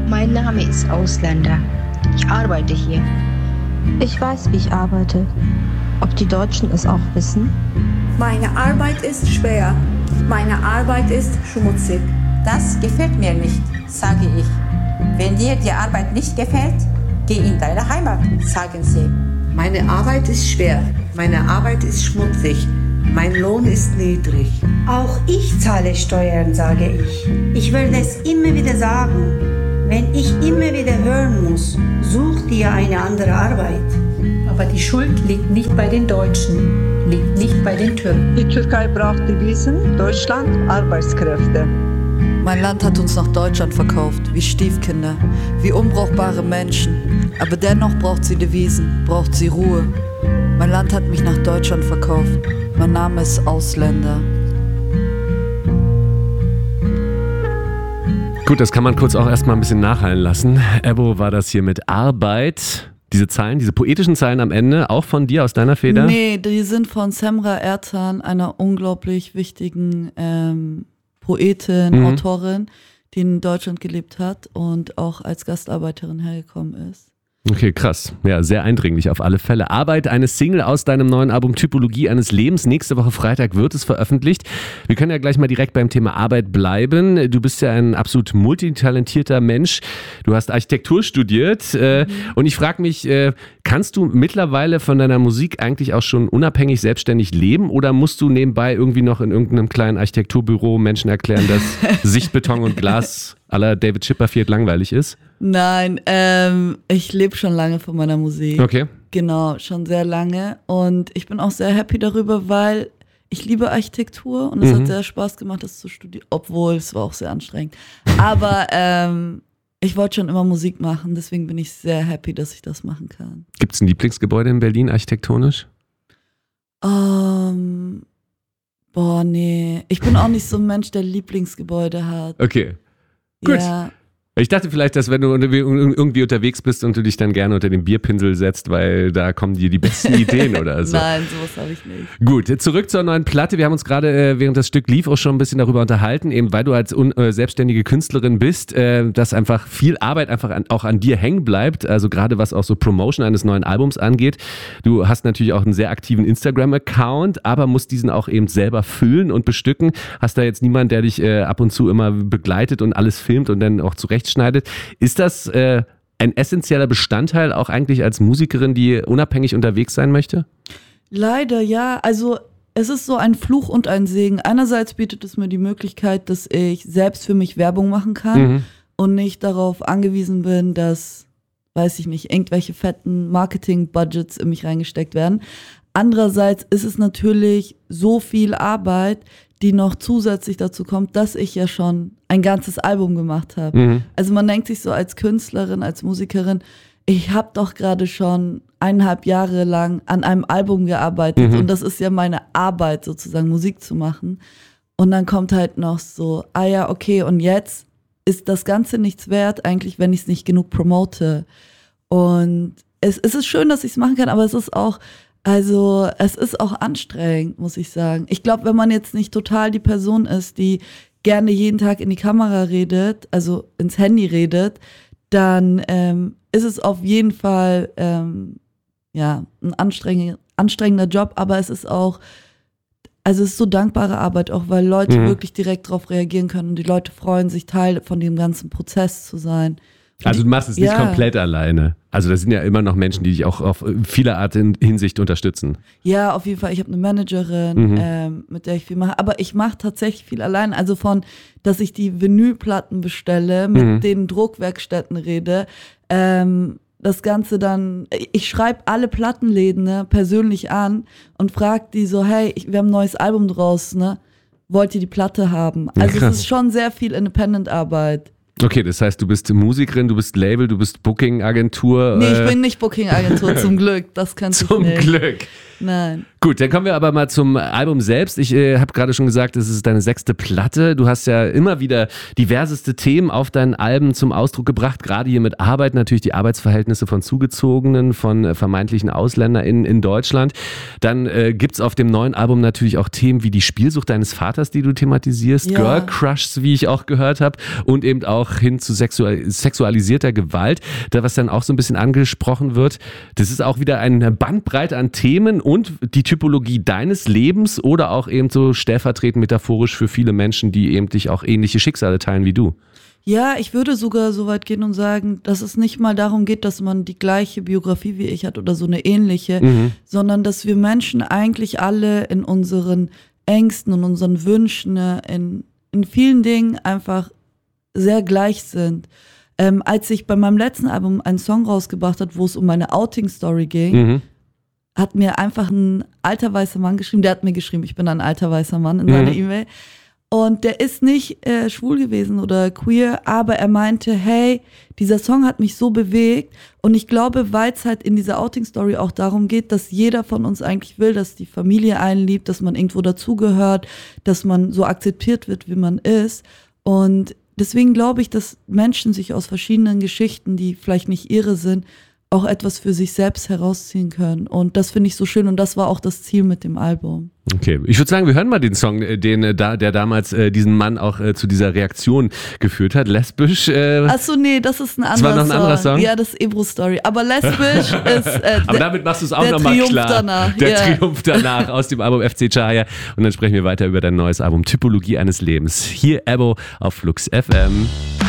Mein Name ist Ausländer. Ich arbeite hier. Ich weiß, wie ich arbeite. Ob die Deutschen es auch wissen? Meine Arbeit ist schwer. Meine Arbeit ist schmutzig. Das gefällt mir nicht, sage ich. Wenn dir die Arbeit nicht gefällt, geh in deine Heimat, sagen sie. Meine Arbeit ist schwer. Meine Arbeit ist schmutzig. Mein Lohn ist niedrig. Auch ich zahle Steuern, sage ich. Ich will das immer wieder sagen. Wenn ich immer wieder hören muss, such dir eine andere Arbeit. Aber die Schuld liegt nicht bei den Deutschen, liegt nicht bei den Türken. Die Türkei braucht Devisen, Deutschland Arbeitskräfte. Mein Land hat uns nach Deutschland verkauft, wie Stiefkinder, wie unbrauchbare Menschen. Aber dennoch braucht sie Devisen, braucht sie Ruhe. Mein Land hat mich nach Deutschland verkauft. Mein Name ist Ausländer. Gut, das kann man kurz auch erstmal ein bisschen nachhallen lassen. Ebo war das hier mit Arbeit. Diese Zeilen, diese poetischen Zeilen am Ende, auch von dir aus deiner Feder? Nee, die sind von Semra Ertan, einer unglaublich wichtigen Poetin, Autorin, die in Deutschland gelebt hat und auch als Gastarbeiterin hergekommen ist. Okay, krass. Ja, sehr eindringlich auf alle Fälle. Arbeit, eine Single aus deinem neuen Album Typologie eines Lebens. Nächste Woche Freitag wird es veröffentlicht. Wir können ja gleich mal direkt beim Thema Arbeit bleiben. Du bist ja ein absolut multitalentierter Mensch. Du hast Architektur studiert und ich frage mich, kannst du mittlerweile von deiner Musik eigentlich auch schon unabhängig selbstständig leben oder musst du nebenbei irgendwie noch in irgendeinem kleinen Architekturbüro Menschen erklären, dass Sichtbeton und Glas à la David Chipperfield langweilig ist? Nein, ich lebe schon lange von meiner Musik. Okay. Genau, schon sehr lange. Und ich bin auch sehr happy darüber, weil ich liebe Architektur und es hat sehr Spaß gemacht, das zu studieren, obwohl es war auch sehr anstrengend. Aber ich wollte schon immer Musik machen, deswegen bin ich sehr happy, dass ich das machen kann. Gibt es ein Lieblingsgebäude in Berlin architektonisch? Boah, nee. Ich bin auch nicht so ein Mensch, der Lieblingsgebäude hat. Okay. Gut. Ja. Ich dachte vielleicht, dass wenn du irgendwie unterwegs bist und du dich dann gerne unter den Bierpinsel setzt, weil da kommen dir die besten Ideen oder so. Nein, sowas habe ich nicht. Gut, zurück zur neuen Platte. Wir haben uns gerade, während das Stück lief, auch schon ein bisschen darüber unterhalten, eben weil du als selbstständige Künstlerin bist, dass einfach viel Arbeit einfach auch an dir hängen bleibt, also gerade was auch so Promotion eines neuen Albums angeht. Du hast natürlich auch einen sehr aktiven Instagram-Account, aber musst diesen auch eben selber füllen und bestücken. Hast da jetzt niemanden, der dich ab und zu immer begleitet und alles filmt und dann auch zurechtschneidet. Ist das ein essentieller Bestandteil auch eigentlich als Musikerin, die unabhängig unterwegs sein möchte? Leider ja, also es ist so ein Fluch und ein Segen. Einerseits bietet es mir die Möglichkeit, dass ich selbst für mich Werbung machen kann und nicht darauf angewiesen bin, dass, weiß ich nicht, irgendwelche fetten Marketing-Budgets in mich reingesteckt werden. Andererseits ist es natürlich so viel Arbeit, die noch zusätzlich dazu kommt, dass ich ja schon ein ganzes Album gemacht habe. Also man denkt sich so als Künstlerin, als Musikerin, ich habe doch gerade schon 1,5 Jahre lang an einem Album gearbeitet und das ist ja meine Arbeit sozusagen, Musik zu machen. Und dann kommt halt noch so, ja, okay, und jetzt ist das Ganze nichts wert eigentlich, wenn ich es nicht genug promote. Und es ist schön, dass ich es machen kann, aber es ist auch anstrengend, muss ich sagen. Ich glaube, wenn man jetzt nicht total die Person ist, die gerne jeden Tag in die Kamera redet, also ins Handy redet, dann ist es auf jeden Fall ein anstrengender Job, aber es ist auch, also es ist so dankbare Arbeit auch, weil Leute wirklich direkt darauf reagieren können und die Leute freuen sich, Teil von dem ganzen Prozess zu sein. Also du machst es nicht komplett alleine. Also das sind ja immer noch Menschen, die dich auch auf viele Art in Hinsicht unterstützen. Ja, auf jeden Fall. Ich habe eine Managerin, mit der ich viel mache. Aber ich mache tatsächlich viel allein. Also dass ich die Vinylplatten bestelle, mit den Druckwerkstätten rede. Das Ganze dann, ich schreibe alle Plattenläden persönlich an und frage die so, hey, wir haben ein neues Album draußen, wollt ihr die Platte haben? Also es ist schon sehr viel Independent-Arbeit. Okay, das heißt, du bist Musikerin, du bist Label, du bist Booking-Agentur. Nee, ich bin nicht Booking-Agentur, zum Glück. Das kannst du nicht. Zum Glück. Nein. Gut, dann kommen wir aber mal zum Album selbst. Ich habe gerade schon gesagt, es ist deine 6. Platte. Du hast ja immer wieder diverseste Themen auf deinen Alben zum Ausdruck gebracht, gerade hier mit Arbeit, natürlich die Arbeitsverhältnisse von Zugezogenen, von vermeintlichen AusländerInnen in Deutschland. Dann gibt's auf dem neuen Album natürlich auch Themen wie die Spielsucht deines Vaters, die du thematisierst, ja. Girl Crushs, wie ich auch gehört habe, und eben auch hin zu sexualisierter Gewalt, da was dann auch so ein bisschen angesprochen wird. Das ist auch wieder eine Bandbreite an Themen und die Typologie deines Lebens oder auch eben so stellvertretend metaphorisch für viele Menschen, die eben dich auch ähnliche Schicksale teilen wie du. Ja, ich würde sogar so weit gehen und sagen, dass es nicht mal darum geht, dass man die gleiche Biografie wie ich hat oder so eine ähnliche, sondern dass wir Menschen eigentlich alle in unseren Ängsten und unseren Wünschen, in vielen Dingen einfach sehr gleich sind. Als ich bei meinem letzten Album einen Song rausgebracht habe, wo es um meine Outing-Story ging, hat mir einfach ein alter weißer Mann geschrieben, der hat mir geschrieben, ich bin ein alter weißer Mann in seiner E-Mail. Und der ist nicht schwul gewesen oder queer, aber er meinte, hey, dieser Song hat mich so bewegt. Und ich glaube, weil es halt in dieser Outing-Story auch darum geht, dass jeder von uns eigentlich will, dass die Familie einen liebt, dass man irgendwo dazugehört, dass man so akzeptiert wird, wie man ist. Und deswegen glaube ich, dass Menschen sich aus verschiedenen Geschichten, die vielleicht nicht ihre sind, auch etwas für sich selbst herausziehen können. Und das finde ich so schön und das war auch das Ziel mit dem Album. Okay, ich würde sagen, wir hören mal den Song, der damals diesen Mann auch zu dieser Reaktion geführt hat. Lesbisch. Achso, nee, das ist ein anderer Song. Das war noch ein anderer Song? Ja, das ist Ebro-Story. Aber lesbisch ist aber damit machst du es auch nochmal klar. Danach. Der Triumph danach aus dem Album FC Chaya. Und dann sprechen wir weiter über dein neues Album Typologie eines Lebens. Hier Ebo auf Flux FM.